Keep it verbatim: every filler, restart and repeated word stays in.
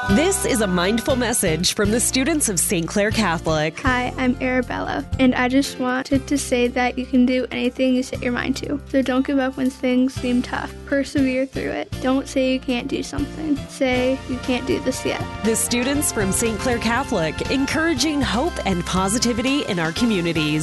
This is a mindful message from the students of Saint Clair Catholic. Hi, I'm Arabella, and I just wanted to say that you can do anything you set your mind to. So don't give up when things seem tough. Persevere through it. Don't say you can't do something. Say you can't do this yet. The students from Saint Clair Catholic, encouraging hope and positivity in our communities.